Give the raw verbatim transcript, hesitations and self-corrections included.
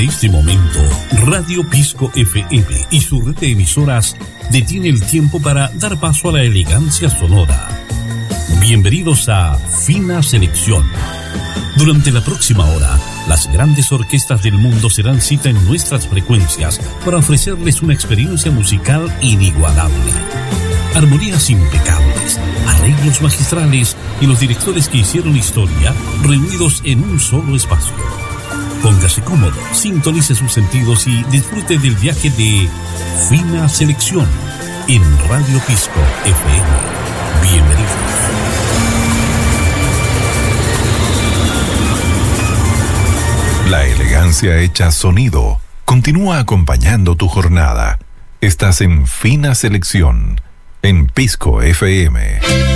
En este momento, Radio Pisco F M y su red de emisoras detiene el tiempo para dar paso a la elegancia sonora. Bienvenidos a Fina Selección. Durante la próxima hora, las grandes orquestas del mundo se dan cita en nuestras frecuencias para ofrecerles una experiencia musical inigualable. Armonías impecables, arreglos magistrales y los directores que hicieron historia reunidos en un solo espacio. Póngase cómodo, sintonice sus sentidos y disfrute del viaje de Fina Selección en Radio Pisco F M. Bienvenidos. La elegancia hecha sonido continúa acompañando tu jornada. Estás en Fina Selección en Pisco F M.